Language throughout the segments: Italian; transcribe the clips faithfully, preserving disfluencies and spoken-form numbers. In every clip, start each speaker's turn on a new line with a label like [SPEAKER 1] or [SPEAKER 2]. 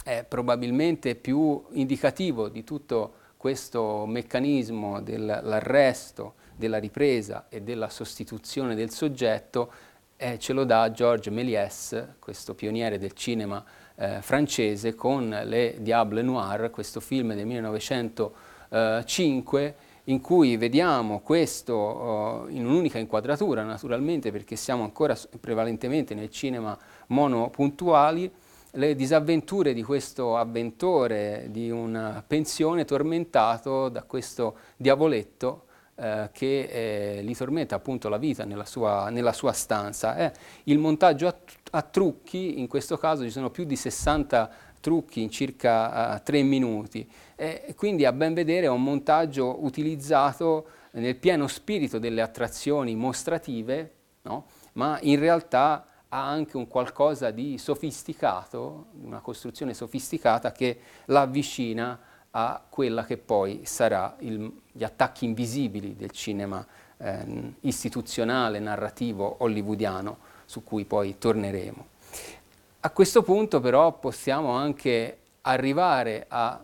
[SPEAKER 1] è probabilmente più indicativo di tutto questo meccanismo dell'arresto, della ripresa e della sostituzione del soggetto, eh, ce lo dà Georges Méliès, questo pioniere del cinema eh, francese, con Le Diable Noir, questo film del millenovecentocinque, in cui vediamo questo uh, in un'unica inquadratura, naturalmente, perché siamo ancora prevalentemente nel cinema monopuntuali, le disavventure di questo avventore di una pensione tormentato da questo diavoletto eh, che eh, gli tormenta appunto la vita nella sua, nella sua stanza. Eh, il montaggio a, a trucchi, in questo caso ci sono più di sessanta trucchi in circa uh, tre minuti, e quindi a ben vedere è un montaggio utilizzato nel pieno spirito delle attrazioni mostrative, no? Ma in realtà ha anche un qualcosa di sofisticato, una costruzione sofisticata che la avvicina a quella che poi sarà il, gli attacchi invisibili del cinema eh, istituzionale, narrativo, hollywoodiano, su cui poi torneremo. A questo punto però possiamo anche arrivare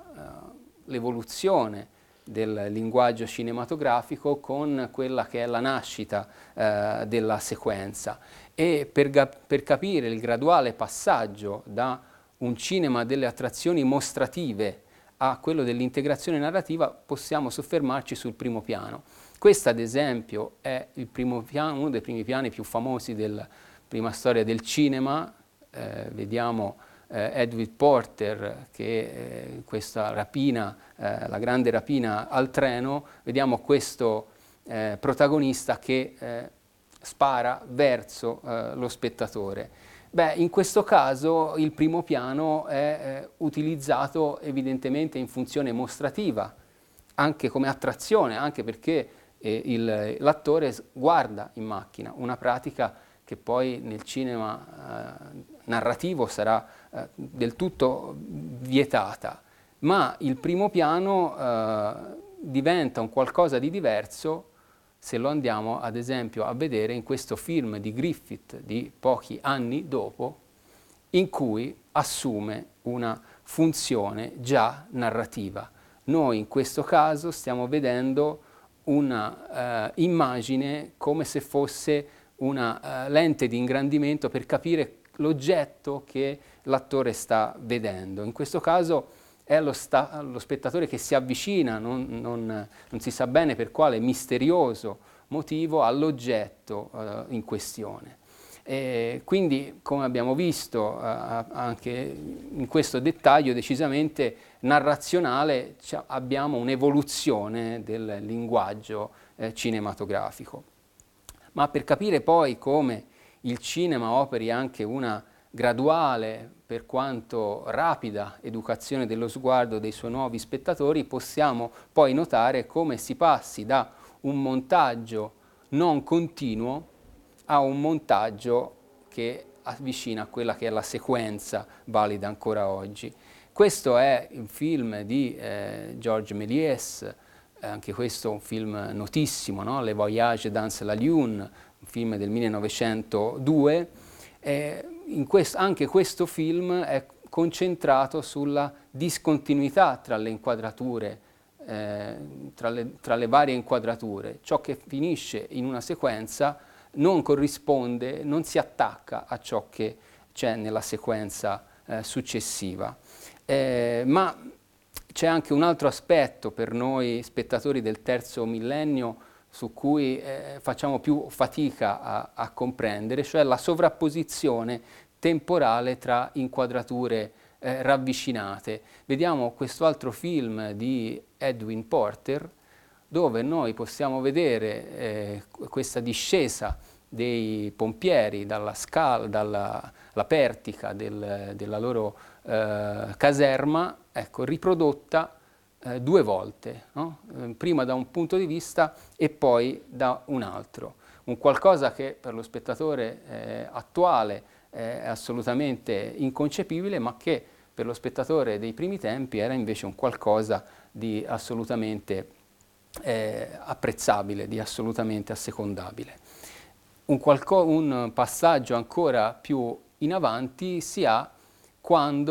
[SPEAKER 1] all'evoluzione uh, del linguaggio cinematografico con quella che è la nascita uh, della sequenza, e per, per capire il graduale passaggio da un cinema delle attrazioni mostrative a quello dell'integrazione narrativa possiamo soffermarci sul primo piano. Questo ad esempio è il primo piano, uno dei primi piani più famosi della prima storia del cinema. Eh, vediamo eh, Edwin Porter che eh, questa rapina, eh, la grande rapina al treno, vediamo questo eh, protagonista che eh, spara verso eh, lo spettatore. Beh, in questo caso il primo piano è eh, utilizzato evidentemente in funzione mostrativa, anche come attrazione, anche perché eh, l'attore guarda in macchina, una pratica che poi nel cinema eh, narrativo sarà eh, del tutto vietata, ma il primo piano eh, diventa un qualcosa di diverso se lo andiamo ad esempio a vedere in questo film di Griffith di pochi anni dopo, in cui assume una funzione già narrativa. Noi in questo caso stiamo vedendo una uh, immagine come se fosse una uh, lente di ingrandimento per capire l'oggetto che l'attore sta vedendo. In questo caso è lo, sta, lo spettatore che si avvicina, non, non, non si sa bene per quale misterioso motivo, all'oggetto uh, in questione. E quindi, come abbiamo visto uh, anche in questo dettaglio decisamente narrazionale, abbiamo un'evoluzione del linguaggio eh, cinematografico. Ma per capire poi come il cinema operi anche una graduale, per quanto rapida, educazione dello sguardo dei suoi nuovi spettatori, possiamo poi notare come si passi da un montaggio non continuo a un montaggio che avvicina a quella che è la sequenza valida ancora oggi. Questo è un film di eh, Georges Méliès, eh, anche questo è un film notissimo, no? Le Voyages dans la Lune, un film del millenovecentodue. Eh, in questo, anche questo film è concentrato sulla discontinuità tra le inquadrature, eh, tra, le, tra le varie inquadrature. Ciò che finisce in una sequenza non corrisponde, non si attacca a ciò che c'è nella sequenza eh, successiva. Eh, ma c'è anche un altro aspetto per noi spettatori del terzo millennio su cui eh, facciamo più fatica a, a comprendere, cioè la sovrapposizione temporale tra inquadrature eh, ravvicinate. Vediamo questo altro film di Edwin Porter, dove noi possiamo vedere eh, questa discesa dei pompieri dalla scala, dalla la pertica del, della loro eh, caserma, ecco, riprodotta eh, due volte, no? eh, prima da un punto di vista e poi da un altro. Un qualcosa che per lo spettatore eh, attuale è assolutamente inconcepibile, ma che per lo spettatore dei primi tempi era invece un qualcosa di assolutamente eh, apprezzabile, di assolutamente assecondabile. Un, qualco, un passaggio ancora più in avanti si ha quando